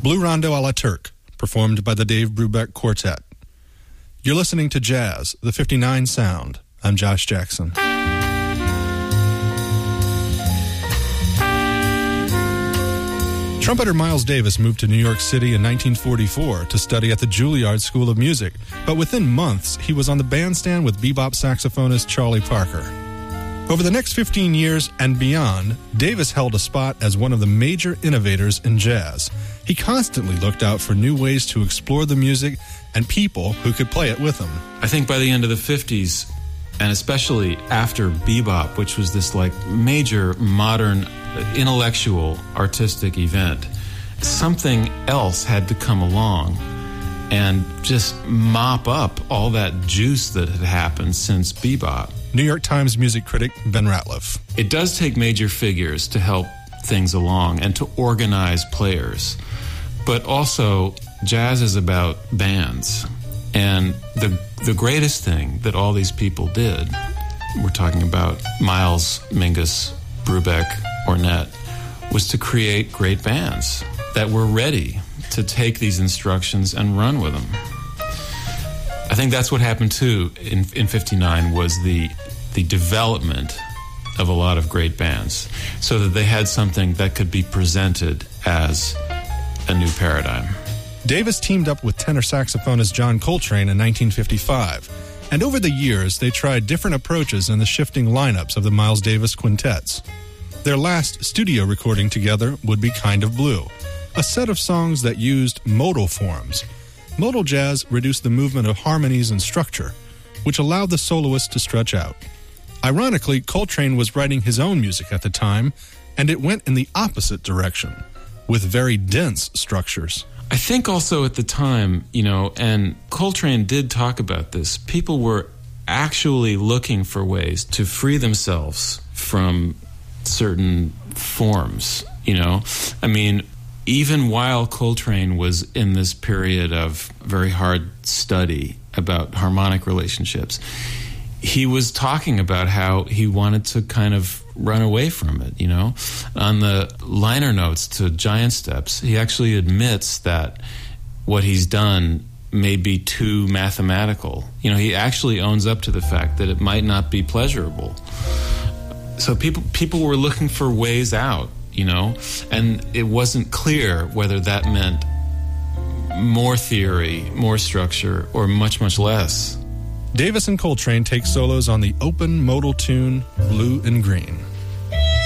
Blue Rondo a la Turk, performed by the Dave Brubeck Quartet. You're listening to Jazz, the 59 Sound. I'm Josh Jackson. Trumpeter Miles Davis moved to New York City in 1944 to study at the Juilliard School of Music, but within months, he was on the bandstand with bebop saxophonist Charlie Parker. Over the next 15 years and beyond, Davis held a spot as one of the major innovators in jazz. He constantly looked out for new ways to explore the music and people who could play it with him. I think by the end of the 50s, and especially after bebop, which was this like major modern intellectual artistic event, something else had to come along and just mop up all that juice that had happened since bebop. New York Times music critic Ben Ratliff. It does take major figures to help things along and to organize players. But also, jazz is about bands. And the greatest thing that all these people did, we're talking about Miles, Mingus, Brubeck, Ornette, was to create great bands that were ready to take these instructions and run with them. I think that's what happened too in 59 was the development of a lot of great bands so that they had something that could be presented as a new paradigm. Davis teamed up with tenor saxophonist John Coltrane in 1955, and over the years they tried different approaches in the shifting lineups of the Miles Davis quintets. Their last studio recording together would be Kind of Blue, a set of songs that used modal forms. Modal jazz reduced the movement of harmonies and structure, which allowed the soloist to stretch out. Ironically, Coltrane was writing his own music at the time, and it went in the opposite direction, with very dense structures. I think also at the time, and Coltrane did talk about this, people were actually looking for ways to free themselves from certain forms, I mean, even while Coltrane was in this period of very hard study about harmonic relationships, he was talking about how he wanted to kind of run away from it, On the liner notes to Giant Steps, he actually admits that what he's done may be too mathematical. He actually owns up to the fact that it might not be pleasurable. So people were looking for ways out, and it wasn't clear whether that meant more theory, more structure, or much, much less. Davis and Coltrane take solos on the open modal tune Blue and Green.